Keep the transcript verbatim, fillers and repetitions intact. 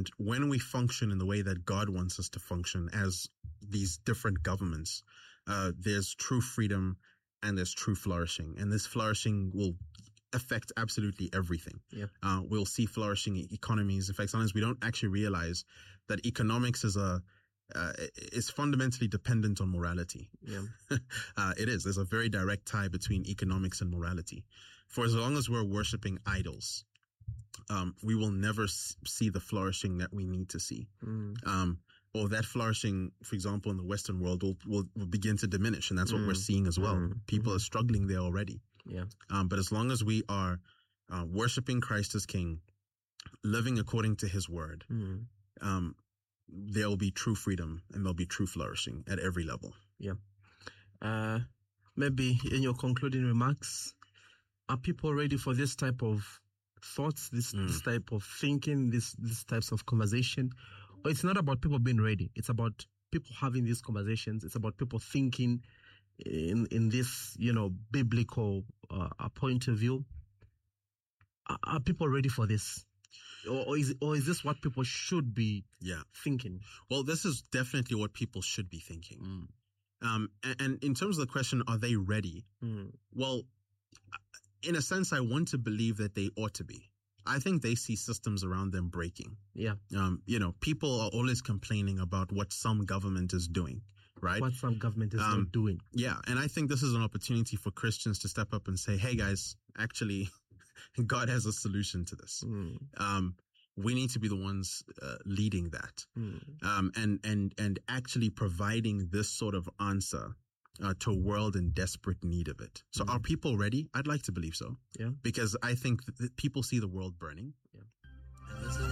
And when we function in the way that God wants us to function as these different governments, uh, there's true freedom and there's true flourishing. And this flourishing will affect absolutely everything. Yeah. Uh, we'll see flourishing e- economies. In fact, sometimes we don't actually realize that economics is a, uh, is fundamentally dependent on morality. Yeah. uh, it is. There's a very direct tie between economics and morality. For as long as we're worshiping idols, um, we will never s- see the flourishing that we need to see. Mm. Um, or that flourishing, for example, in the Western world will, will, will begin to diminish. And that's what Mm. we're seeing as well. Mm. People Mm. are struggling there already. Yeah. Um, but as long as we are, uh, worshiping Christ as King, living according to his word, Mm. um, there will be true freedom and there'll be true flourishing at every level. Yeah. Uh, maybe in your concluding remarks, are people ready for this type of thoughts, this, Mm. this type of thinking, this, this types of conversation? Or it's not about people being ready. It's about people having these conversations. It's about people thinking in, in this, you know, biblical, uh, point of view. Are, are people ready for this? Or, or is, or is this what people should be Yeah. thinking? Well, this is definitely what people should be thinking. Mm. Um, and, and in terms of the question, are they ready? Mm. Well, in a sense, I want to believe that they ought to be. I think they see systems around them breaking. Yeah. Um, you know, people are always complaining about what some government is doing, right? What some government is Um, not doing. Yeah. And I think this is an opportunity for Christians to step up and say, hey guys, actually, God has a solution to this. Mm. Um, we need to be the ones uh, leading that. Mm. Um, and, and, and actually providing this sort of answer uh, to a world in desperate need of it. So Mm. are people ready? I'd like to believe so. Yeah. Because I think that people see the world burning. Yeah. And this is